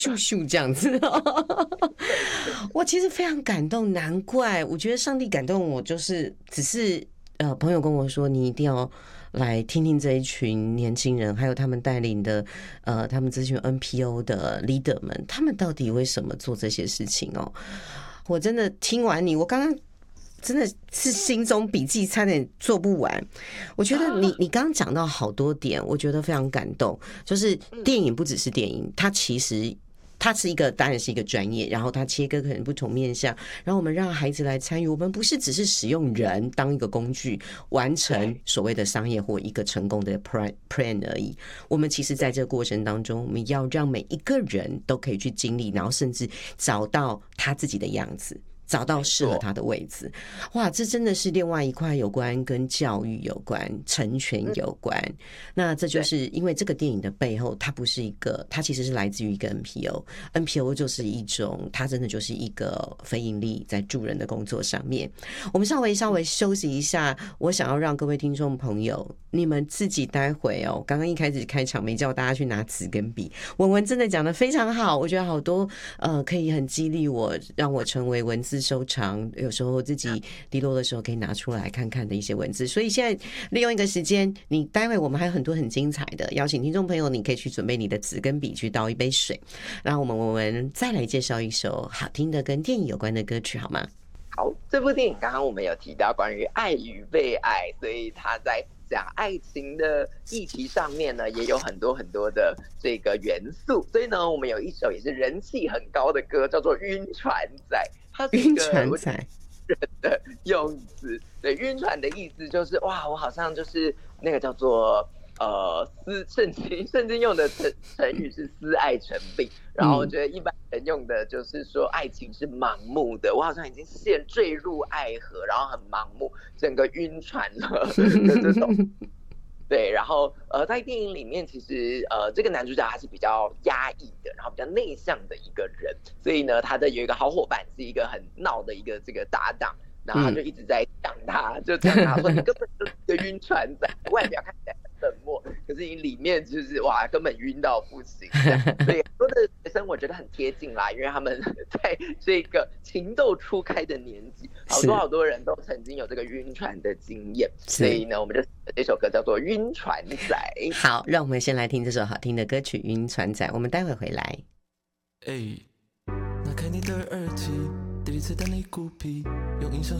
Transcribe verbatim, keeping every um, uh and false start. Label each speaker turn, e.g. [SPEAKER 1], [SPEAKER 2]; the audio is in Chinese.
[SPEAKER 1] 咻咻这样子。我其实非常感动，难怪我觉得上帝感动我，就是只是呃朋友跟我说，你一定要来听听这一群年轻人，还有他们带领的呃他们这群 N P O 的 leader 们，他们到底为什么做这些事情哦？我真的听完你，我刚刚真的是心中笔记差点做不完。我觉得你你刚刚讲到好多点，我觉得非常感动。就是电影不只是电影，它其实它是一个，当然是一个专业，然后它切割可能不同面向，然后我们让孩子来参与，我们不是只是使用人当一个工具完成所谓的商业或一个成功的 plan 而已。我们其实在这个过程当中，我们要让每一个人都可以去经历，然后甚至找到他自己的样子，找到适合他的位置。哇，这真的是另外一块有关跟教育有关、成全有关。那这就是因为这个电影的背后，它不是一个，它其实是来自于一个 N P O，N P O 就是一种，它真的就是一个非盈利在助人的工作上面。我们稍微稍微休息一下，我想要让各位听众朋友，你们自己待会哦，刚刚一开始开场没叫大家去拿纸跟笔，文文真的讲得非常好，我觉得好多呃可以很激励我，让我成为文字收藏，有时候自己低落的时候可以拿出来看看的一些文字。所以现在利用一个时间，你待会我们还有很多很精彩的，邀请听众朋友，你可以去准备你的纸跟笔，去倒一杯水，然后我们我们再来介绍一首好听的跟电影有关的歌曲，好吗？
[SPEAKER 2] 好，这部电影刚刚我们有提到关于爱与被爱，所以它在讲爱情的议题上面呢，也有很多很多的这个元素。所以呢，我们有一首也是人气很高的歌，叫做《晕船仔》。它是一个
[SPEAKER 1] 晕船仔
[SPEAKER 2] 人的用词。对，晕船的意思就是哇，我好像就是那个叫做呃思圣经圣经用的成成语是思爱成病，然后我觉得一般人用的就是说爱情是盲目的，我好像已经陷坠入爱河，然后很盲目，整个晕船了的这种。对，然后呃，在电影里面，其实呃，这个男主角他是比较压抑的，然后比较内向的一个人，所以呢，他的有一个好伙伴是一个很闹的一个这个搭档，然后他就一直在讲他，就讲他说你根本就是一个晕船仔，外表看起来很冷漠，可是你里面就是哇，根本晕到不行。所以很多的学生我觉得很贴近啦，因为他们在这个情窦初开的年纪，好多好多人都曾经有这个晕船的经验，所以呢，我们就这首歌叫做《晕船仔》。
[SPEAKER 1] 好，让我们先来听这首好听的歌曲《晕船仔》，我们待会回来。
[SPEAKER 3] 拿开你的耳机，第一次当你孤僻，用印象